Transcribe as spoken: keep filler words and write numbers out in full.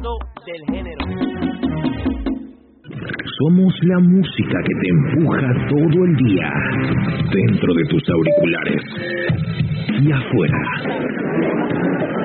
resto del género. Somos la música que te empuja todo el día, dentro de tus auriculares y afuera.